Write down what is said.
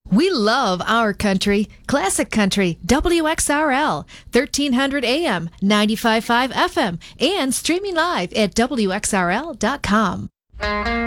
We love our country. Classic Country, WXRL, 1300 AM, 95.5 FM, and streaming live at WXRL.com.